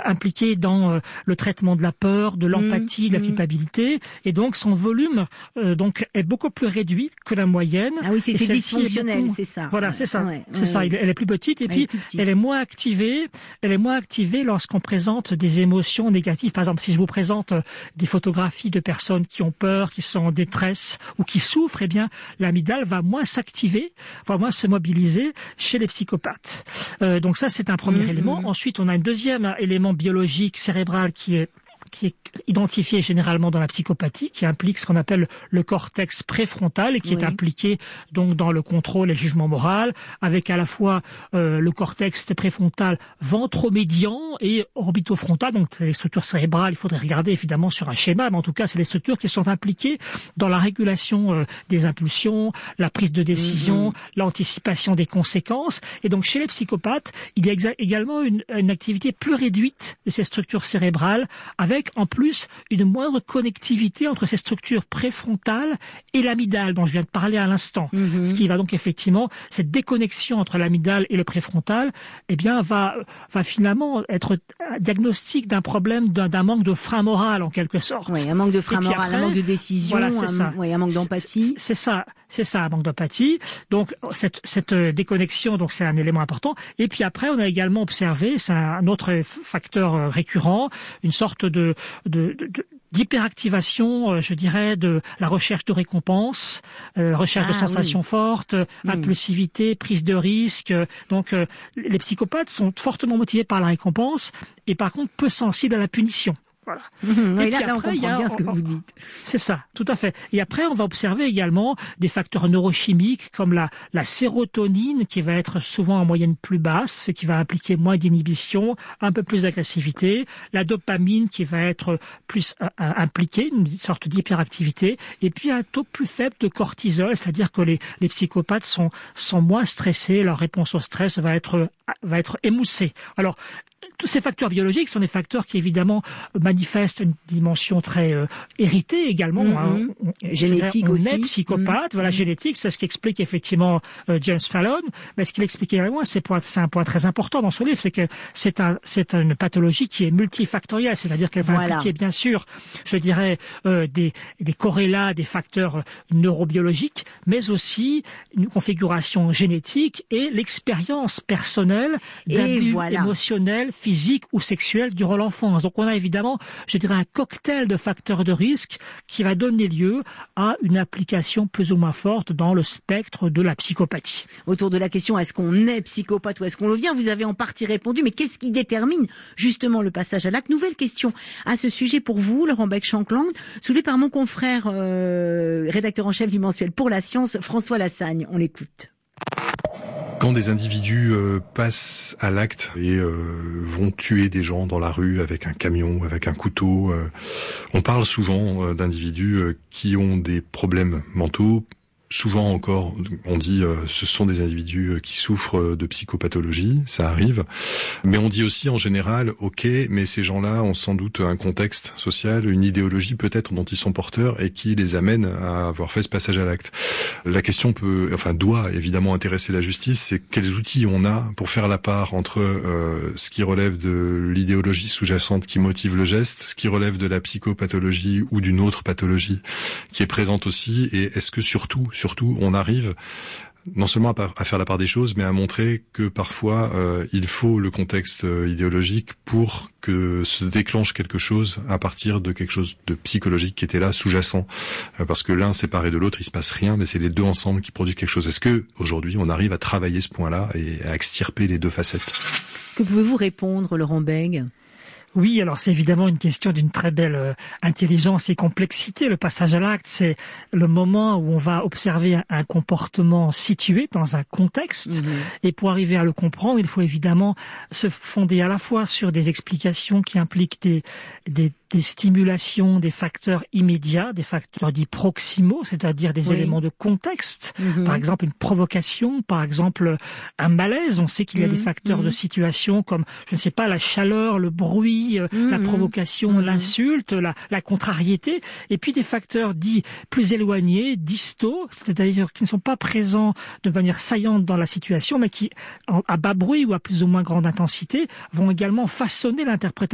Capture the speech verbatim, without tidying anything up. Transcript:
impliqué dans euh, le traitement de la peur, de l'empathie, mmh, de la mmh. culpabilité, et donc son volume euh, donc est beaucoup plus réduit que la moyenne. Ah oui, c'est, c'est dysfonctionnel, beaucoup... c'est ça. Voilà, ouais, c'est ça, ouais, c'est ouais, ça. ouais. Elle est plus petite, et elle puis est elle est moins activée. Elle est moins activée lorsqu'on présente des émotions négatives. Par exemple, si je vous présente des photographies de personnes qui ont peur, qui sont en détresse ou qui souffrent, eh bien, l'amygdale va moins s'activer, va moins se mobiliser chez les psychopathes. Euh, donc ça, c'est un premier mmh, élément. Mmh. Ensuite, on a un deuxième élément biologique cérébral qui est qui est identifié généralement dans la psychopathie, qui implique ce qu'on appelle le cortex préfrontal et qui oui. est impliqué donc dans le contrôle et le jugement moral, avec à la fois euh, le cortex préfrontal ventromédian et orbitofrontal, donc les structures cérébrales. Il faudrait regarder évidemment sur un schéma, mais en tout cas, c'est les structures qui sont impliquées dans la régulation euh, des impulsions, la prise de décision, mmh. l'anticipation des conséquences. Et donc, chez les psychopathes, il y a exa- également une, une activité plus réduite de ces structures cérébrales, avec en plus une moindre connectivité entre ces structures préfrontales et l'amygdale dont je viens de parler à l'instant. Mmh. Ce qui va donc effectivement, cette déconnexion entre l'amygdale et le préfrontal, eh bien, va, va finalement être diagnostic d'un problème, d'un, d'un manque de frein moral en quelque sorte. Oui, un manque de frein moral, après, un manque de décision, voilà, c'est un, ça. Oui, un manque d'empathie. C'est, c'est ça, c'est ça, un manque d'empathie. Donc, cette, cette déconnexion, donc c'est un élément important. Et puis après, on a également observé, c'est un autre facteur récurrent, une sorte de De, de, de, d'hyperactivation, euh, je dirais, de la recherche de récompenses, euh, recherche ah, de sensations oui. fortes, mmh. impulsivité, prise de risque. Donc, euh, les psychopathes sont fortement motivés par la récompense et par contre peu sensibles à la punition. Voilà. Mmh, et là, là, on comprend a, bien ce que vous dites. C'est ça, tout à fait. Et après, on va observer également des facteurs neurochimiques comme la, la sérotonine qui va être souvent en moyenne plus basse, ce qui va impliquer moins d'inhibition, un peu plus d'agressivité. La dopamine qui va être plus euh, impliquée, une sorte d'hyperactivité. Et puis un taux plus faible de cortisol, c'est-à-dire que les, les psychopathes sont, sont moins stressés, leur réponse au stress va être, va être émoussée. Alors, tous ces facteurs biologiques sont des facteurs qui évidemment manifestent une dimension très euh, héritée également. Mmh, hein. on, génétique on aussi. On est psychopathe, mmh. voilà, génétique, c'est ce qu'explique effectivement euh, James Fallon. Mais ce qu'il explique également, c'est, point, c'est un point très important dans son livre, c'est que c'est, un, c'est une pathologie qui est multifactorielle, c'est-à-dire qu'elle va voilà. impliquer bien sûr, je dirais, euh, des, des corrélats, des facteurs neurobiologiques, mais aussi une configuration génétique et l'expérience personnelle d'abus voilà. émotionnels, physique ou sexuelle durant l'enfance. Donc on a évidemment, je dirais, un cocktail de facteurs de risque qui va donner lieu à une application plus ou moins forte dans le spectre de la psychopathie. Autour de la question est-ce qu'on est psychopathe ou est-ce qu'on le vient, vous avez en partie répondu, mais qu'est-ce qui détermine justement le passage à l'acte? Nouvelle question à ce sujet pour vous, Laurent Bec-Chanclang, soulevée par mon confrère euh, rédacteur en chef du mensuel Pour la Science, François Lassagne. On l'écoute. Quand des individus euh, passent à l'acte et euh, vont tuer des gens dans la rue avec un camion, avec un couteau, euh, on parle souvent euh, d'individus euh, qui ont des problèmes mentaux. Souvent encore, on dit euh, ce sont des individus qui souffrent de psychopathologie, ça arrive. Mais on dit aussi en général, ok, mais ces gens-là ont sans doute un contexte social, une idéologie peut-être dont ils sont porteurs et qui les amène à avoir fait ce passage à l'acte. La question peut, enfin doit évidemment intéresser la justice, c'est quels outils on a pour faire la part entre euh, ce qui relève de l'idéologie sous-jacente qui motive le geste, ce qui relève de la psychopathologie ou d'une autre pathologie qui est présente aussi, et est-ce que surtout Surtout, on arrive non seulement à faire la part des choses, mais à montrer que parfois, euh, il faut le contexte idéologique pour que se déclenche quelque chose à partir de quelque chose de psychologique qui était là, sous-jacent. Euh, parce que l'un séparé de l'autre, il se passe rien, mais c'est les deux ensemble qui produisent quelque chose. Est-ce que aujourd'hui, on arrive à travailler ce point-là et à extirper les deux facettes? Que pouvez-vous répondre, Laurent Bègue? Oui, alors c'est évidemment une question d'une très belle euh, intelligence et complexité. Le passage à l'acte, c'est le moment où on va observer un, un comportement situé dans un contexte. Mmh. Et pour arriver à le comprendre, il faut évidemment se fonder à la fois sur des explications qui impliquent des, des, des stimulations, des facteurs immédiats, des facteurs dits proximaux, c'est-à-dire des oui. éléments de contexte. Mmh. Par exemple, une provocation, par exemple, un malaise. On sait qu'il y a mmh. des facteurs mmh. de situation comme, je ne sais pas, la chaleur, le bruit, Mmh, la provocation, mmh. l'insulte, la, la contrariété, et puis des facteurs dits plus éloignés, distaux, c'est-à-dire qui ne sont pas présents de manière saillante dans la situation, mais qui, à bas bruit ou à plus ou moins grande intensité, vont également façonner l'interprétation